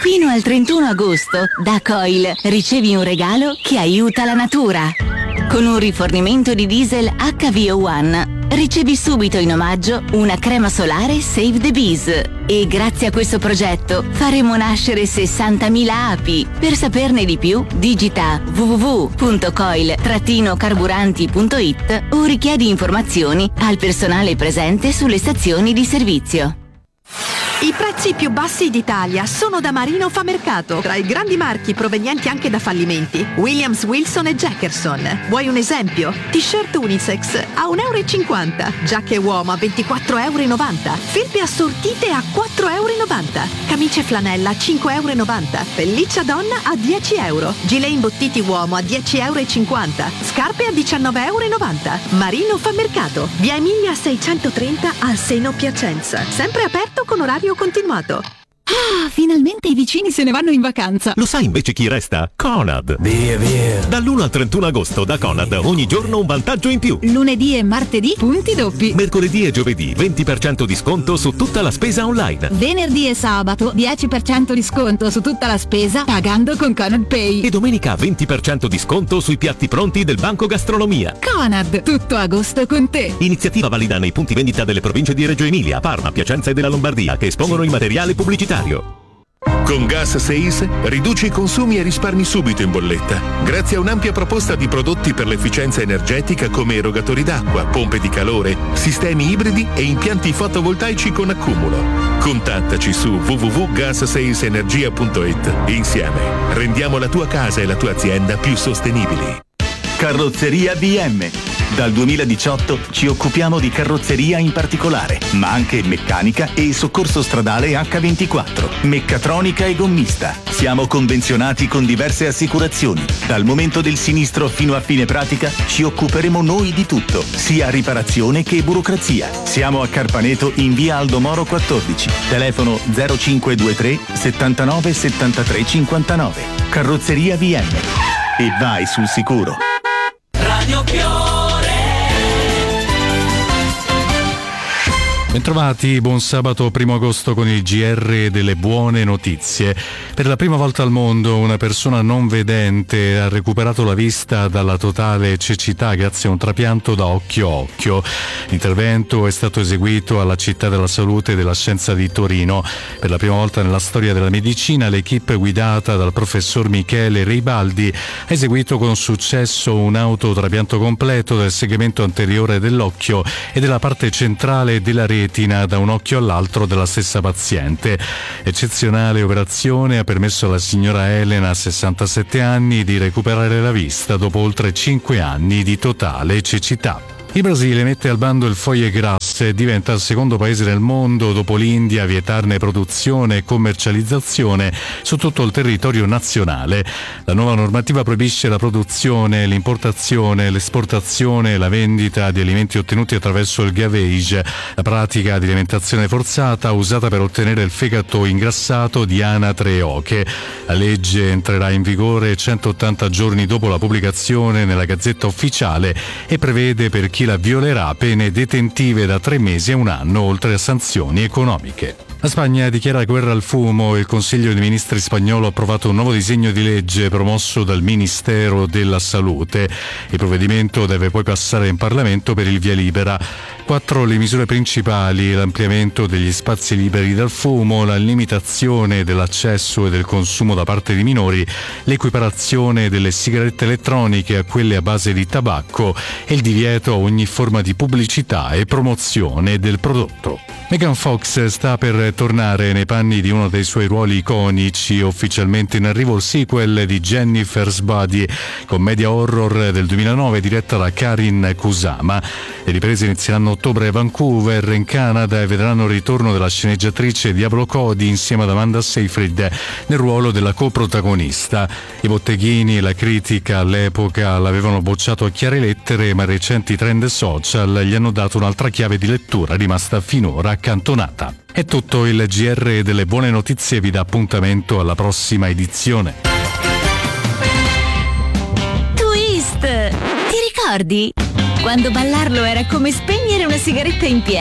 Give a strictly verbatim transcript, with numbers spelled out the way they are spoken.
Fino al trentuno agosto, da Coil ricevi un regalo che aiuta la natura. Con un rifornimento di diesel H V O uno ricevi subito in omaggio una crema solare Save the Bees. E grazie a questo progetto faremo nascere sessantamila api. Per saperne di più, digita w w w punto coil carburanti punto i t o richiedi informazioni al personale presente sulle stazioni di servizio. I prezzi più bassi d'Italia sono da Marino Famercato, tra i grandi marchi provenienti anche da fallimenti. Williams, Wilson e Jackerson. Vuoi un esempio? T-shirt unisex a un euro e cinquanta, giacche uomo a ventiquattro e novanta euro, felpe assortite a quattro e novanta euro, camicie flanella a cinque e novanta euro, pelliccia donna a dieci euro, gilet imbottiti uomo a dieci e cinquanta euro, scarpe a diciannove e novanta euro. Marino Famercato, via Emilia seicentotrenta a Seno Piacenza. Sempre aperto con orario continuato. Ah, finalmente i vicini se ne vanno in vacanza. Lo sai invece chi resta? Conad. Via, via. Dall'uno al trentuno agosto da Conad ogni giorno un vantaggio in più. Lunedì e martedì punti doppi. Mercoledì e giovedì venti per cento di sconto su tutta la spesa online. Venerdì e sabato dieci per cento di sconto su tutta la spesa pagando con Conad Pay. E domenica venti per cento di sconto sui piatti pronti del Banco Gastronomia. Conad, tutto agosto con te. Iniziativa valida nei punti vendita delle province di Reggio Emilia, Parma, Piacenza e della Lombardia che espongono il materiale pubblicitario. Con Gas sei riduci i consumi e risparmi subito in bolletta, grazie a un'ampia proposta di prodotti per l'efficienza energetica come erogatori d'acqua, pompe di calore, sistemi ibridi e impianti fotovoltaici con accumulo. Contattaci su w w w punto gas sei energia punto i t. Insieme rendiamo la tua casa e la tua azienda più sostenibili. Carrozzeria B M. Dal duemiladiciotto ci occupiamo di carrozzeria in particolare, ma anche meccanica e soccorso stradale acca ventiquattro, meccatronica e gommista. Siamo convenzionati con diverse assicurazioni. Dal momento del sinistro fino a fine pratica ci occuperemo noi di tutto, sia riparazione che burocrazia. Siamo a Carpaneto in via Aldo Moro quattordici, telefono zero cinque due tre settantanove settantatré cinquantanove. Carrozzeria B M. E vai sul sicuro. Radio Fiore. Bentrovati, buon sabato primo agosto con il G R delle buone notizie. Per la prima volta al mondo una persona non vedente ha recuperato la vista dalla totale cecità grazie a un trapianto da occhio a occhio. L'intervento è stato eseguito alla Città della Salute e della Scienza di Torino. Per la prima volta nella storia della medicina l'equipe guidata dal professor Michele Reibaldi ha eseguito con successo un autotrapianto completo del segmento anteriore dell'occhio e della parte centrale della retina da un occhio all'altro della stessa paziente. Eccezionale operazione ha permesso alla signora Elena, sessantasette anni, di recuperare la vista dopo oltre cinque anni di totale cecità. Il Brasile mette al bando il foie gras e diventa il secondo paese del mondo dopo l'India a vietarne produzione e commercializzazione su tutto il territorio nazionale. La nuova normativa proibisce la produzione, l'importazione, l'esportazione e la vendita di alimenti ottenuti attraverso il gavage, la pratica di alimentazione forzata usata per ottenere il fegato ingrassato di anatre e oche. La legge entrerà in vigore centottanta giorni dopo la pubblicazione nella Gazzetta Ufficiale e prevede per chi la violerà pene detentive da tre mesi a un anno, oltre a sanzioni economiche. La Spagna dichiara guerra al fumo e il Consiglio dei Ministri spagnolo ha approvato un nuovo disegno di legge promosso dal Ministero della Salute. Il provvedimento deve poi passare in Parlamento per il via libera. Quattro le misure principali: l'ampliamento degli spazi liberi dal fumo, la limitazione dell'accesso e del consumo da parte di minori, l'equiparazione delle sigarette elettroniche a quelle a base di tabacco e il divieto a ogni forma di pubblicità e promozione del prodotto. Megan Fox sta per tornare nei panni di uno dei suoi ruoli iconici, ufficialmente in arrivo il sequel di Jennifer's Body, commedia horror del duemilanove diretta da Karin Kusama. Le riprese inizieranno a ottobre a Vancouver, in Canada, e vedranno il ritorno della sceneggiatrice Diablo Cody insieme ad Amanda Seyfried nel ruolo della coprotagonista. I botteghini e la critica all'epoca l'avevano bocciato a chiare lettere, ma i recenti trend social gli hanno dato un'altra chiave di lettura rimasta finora accantonata. È tutto, il G R delle buone notizie vi dà appuntamento alla prossima edizione. Twist! Ti ricordi? Quando ballarlo era come spegnere una sigaretta in piedi.